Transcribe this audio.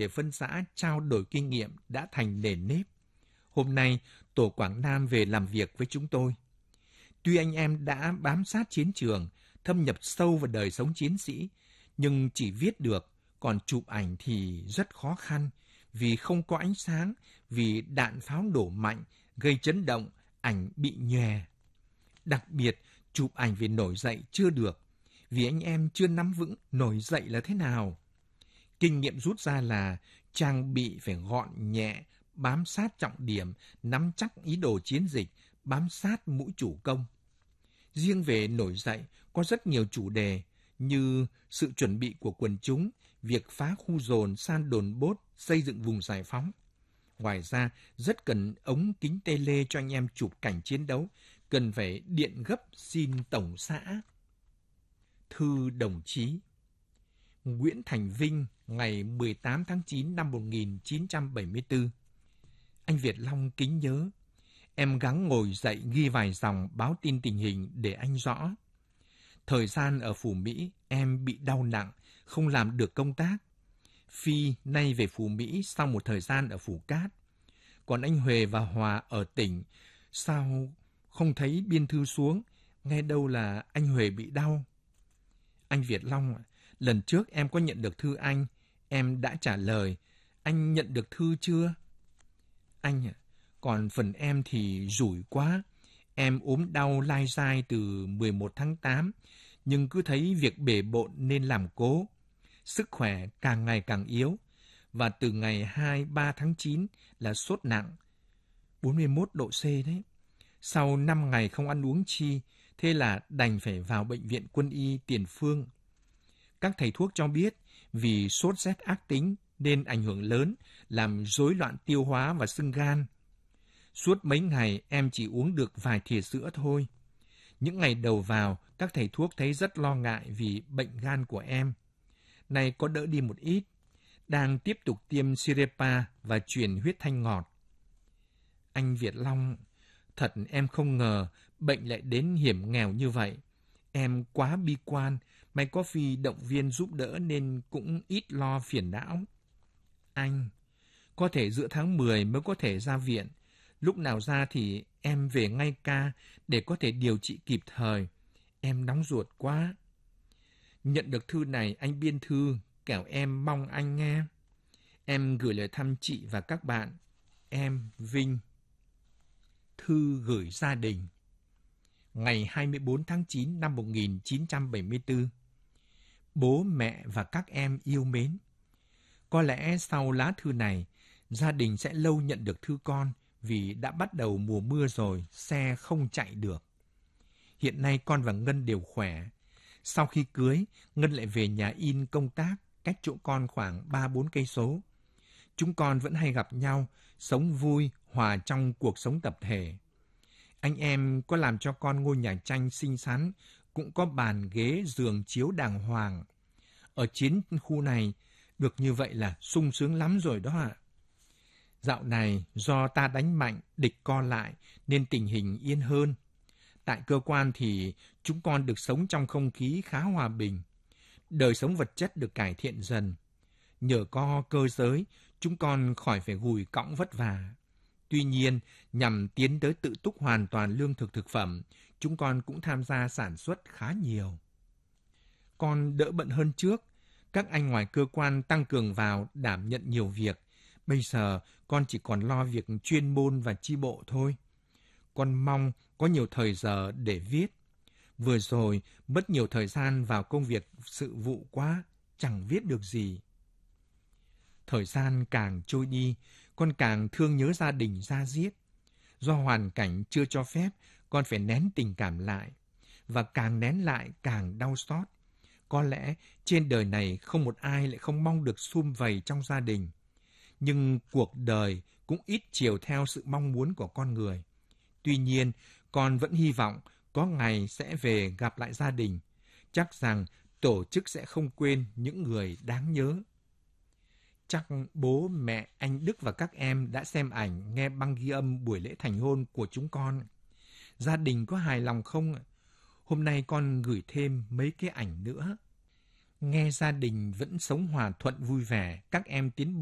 để phân xã trao đổi kinh nghiệm đã thành nền nếp. Hôm nay, Tổ Quảng Nam về làm việc với chúng tôi. Tuy anh em đã bám sát chiến trường, thâm nhập sâu vào đời sống chiến sĩ, nhưng chỉ viết được, còn chụp ảnh thì rất khó khăn, vì không có ánh sáng, vì đạn pháo nổ mạnh, gây chấn động, ảnh bị nhòe. Đặc biệt, chụp ảnh về nổi dậy chưa được, vì anh em chưa nắm vững nổi dậy là thế nào. Kinh nghiệm rút ra là trang bị phải gọn nhẹ, bám sát trọng điểm, nắm chắc ý đồ chiến dịch, bám sát mũi chủ công. Riêng về nổi dậy, có rất nhiều chủ đề như sự chuẩn bị của quần chúng, việc phá khu dồn, san đồn bốt, xây dựng vùng giải phóng. Ngoài ra, rất cần ống kính tele cho anh em chụp cảnh chiến đấu, cần phải điện gấp xin tổng xã. Thư đồng chí Nguyễn Thành Vinh, ngày 18 tháng 9 năm 1974. Anh Việt Long kính nhớ, em gắng ngồi dậy ghi vài dòng báo tin tình hình để anh rõ. Thời gian ở Phú Mỹ, em bị đau nặng, không làm được công tác. Phi nay về Phú Mỹ sau một thời gian ở Phú Cát. Còn anh Huệ và Hòa ở tỉnh, sao không thấy biên thư xuống, nghe đâu là anh Huệ bị đau. Anh Việt Long, lần trước em có nhận được thư anh, em đã trả lời, anh nhận được thư chưa? Anh ạ, còn phần em thì rủi quá, em ốm đau lai dai từ 11 tháng 8, nhưng cứ thấy việc bể bộn nên làm cố. Sức khỏe càng ngày càng yếu, và từ ngày 2-3 tháng 9 là sốt nặng, 41 độ C đấy. Sau 5 ngày không ăn uống chi, thế là đành phải vào bệnh viện Quân y Tiền Phương. Các thầy thuốc cho biết vì sốt rét ác tính nên ảnh hưởng lớn, làm rối loạn tiêu hóa và sưng gan. Suốt mấy ngày em chỉ uống được vài thìa sữa thôi. Những ngày đầu vào, các thầy thuốc thấy rất lo ngại vì bệnh gan của em. Nay có đỡ đi một ít, đang tiếp tục tiêm Cirepa và truyền huyết thanh ngọt. Anh Việt Long, thật em không ngờ bệnh lại đến hiểm nghèo như vậy. Em quá bi quan, may có Phi động viên giúp đỡ nên cũng ít lo phiền não. Anh, có thể giữa tháng 10 mới có thể ra viện. Lúc nào ra thì em về ngay ca để có thể điều trị kịp thời. Em nóng ruột quá. Nhận được thư này anh biên thư, kẻo em mong anh nghe. Em gửi lời thăm chị và các bạn. Em Vinh. Thư gửi gia đình. Ngày 24 tháng 9 năm 1974. Bố, mẹ và các em yêu mến. Có lẽ sau lá thư này, gia đình sẽ lâu nhận được thư con vì đã bắt đầu mùa mưa rồi, xe không chạy được. Hiện nay con và Ngân đều khỏe. Sau khi cưới, Ngân lại về nhà in công tác, cách chỗ con khoảng 3-4 cây số. Chúng con vẫn hay gặp nhau, sống vui, hòa trong cuộc sống tập thể. Anh em có làm cho con ngôi nhà tranh xinh xắn, cũng có bàn ghế giường chiếu đàng hoàng. Ở chiến khu này, được như vậy là sung sướng lắm rồi đó ạ. Dạo này, do ta đánh mạnh, địch co lại, nên tình hình yên hơn. Tại cơ quan thì chúng con được sống trong không khí khá hòa bình. Đời sống vật chất được cải thiện dần. Nhờ có cơ giới, chúng con khỏi phải gùi cõng vất vả. Tuy nhiên, nhằm tiến tới tự túc hoàn toàn lương thực thực phẩm, chúng con cũng tham gia sản xuất khá nhiều. Con đỡ bận hơn trước. Các anh ngoài cơ quan tăng cường vào đảm nhận nhiều việc. Bây giờ, con chỉ còn lo việc chuyên môn và chi bộ thôi. Con mong có nhiều thời giờ để viết. Vừa rồi, mất nhiều thời gian vào công việc sự vụ quá, chẳng viết được gì. Thời gian càng trôi đi, con càng thương nhớ gia đình da diết. Do hoàn cảnh chưa cho phép, con phải nén tình cảm lại. Và càng nén lại càng đau xót. Có lẽ trên đời này không một ai lại không mong được sum vầy trong gia đình. Nhưng cuộc đời cũng ít chiều theo sự mong muốn của con người. Tuy nhiên, con vẫn hy vọng có ngày sẽ về gặp lại gia đình. Chắc rằng tổ chức sẽ không quên những người đáng nhớ. Chắc bố, mẹ, anh Đức và các em đã xem ảnh, nghe băng ghi âm buổi lễ thành hôn của chúng con. Gia đình có hài lòng không? Hôm nay con gửi thêm mấy cái ảnh nữa. Nghe gia đình vẫn sống hòa thuận vui vẻ, các em tiến bộ.